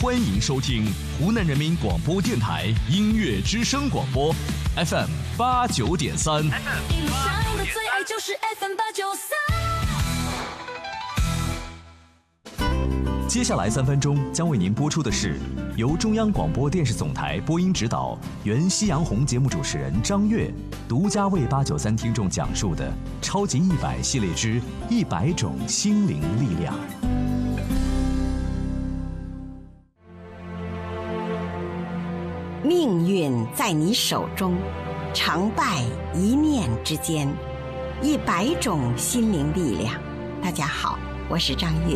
欢迎收听湖南人民广播电台音乐之声广播 FM 89.3。 一路上的最爱就是 FM 893。 接下来3分钟将为您播出的是由中央广播电视总台播音指导、原夕阳红节目主持人张悦独家为893听众讲述的超级100系列之100种心灵力量。 命运在你手中，成败一念之间，100种心灵力量。大家好，我是张悦。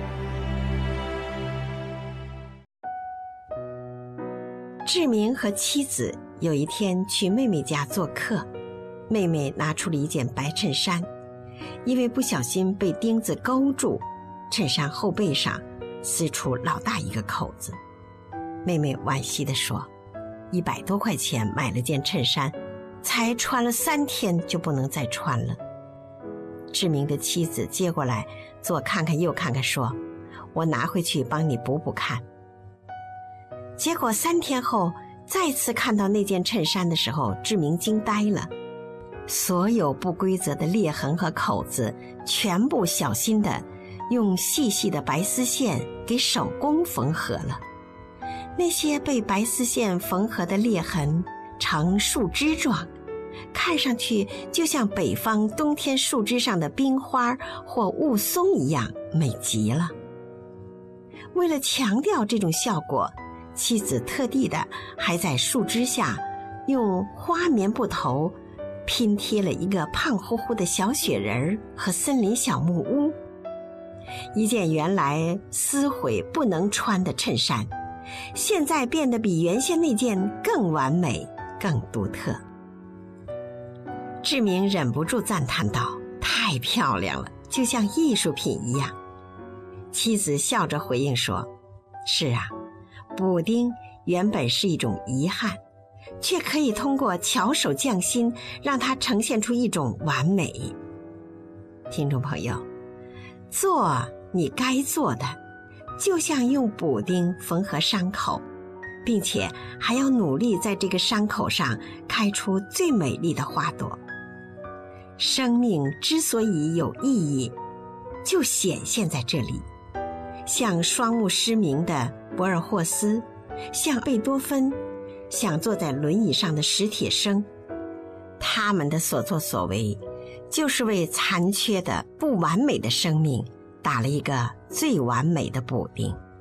志明和妻子有一天去妹妹家做客，妹妹拿出了一件白衬衫，因为不小心被钉子勾住，衬衫后背上撕出老大一个口子。妹妹惋惜地说，100多块钱买了件衬衫，才穿了3天就不能再穿了。志明的妻子接过来左看看右看看，说，我拿回去帮你补补看。结果3天后再次看到那件衬衫的时候，志明惊呆了，所有不规则的裂痕和口子全部小心地用细细的白丝线给手工缝合了。那些被白丝线缝合的裂痕呈树枝状，看上去就像北方冬天树枝上的冰花或雾凇一样美极了。为了强调这种效果，妻子特地的还在树枝下用花棉布头拼贴了一个胖乎乎的小雪人和森林小木屋。一件原来撕毁不能穿的衬衫，现在变得比原先那件更完美更独特。志明忍不住赞叹道，太漂亮了，就像艺术品一样。妻子笑着回应说，是啊，补丁原本是一种遗憾，却可以通过巧手匠心让它呈现出一种完美。听众朋友，做你该做的，就像用补丁缝合伤口，并且还要努力在这个伤口上开出最美丽的花朵。生命之所以有意义，就显现在这里。像双目失明的博尔霍斯，像贝多芬，像坐在轮椅上的史铁生，他们的所作所为就是为残缺的不完美的生命打了一个最完美的补丁。